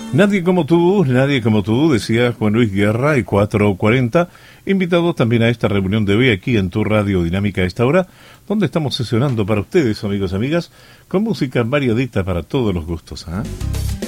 Nadie como tú, decía Juan Luis Guerra y 440, invitados también a esta reunión de hoy aquí en tu Radio Dinámica a esta hora, donde estamos sesionando para ustedes, amigos y amigas, con música variadita para todos los gustos, ¿eh?